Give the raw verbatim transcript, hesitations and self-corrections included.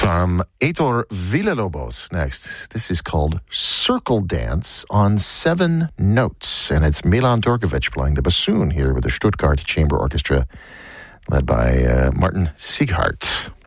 From Heitor Villalobos next. This is called Circle Dance on Seven Notes, and it's Milan Dorkovic playing the bassoon here with the Stuttgart Chamber Orchestra led by uh, Martin Sieghart.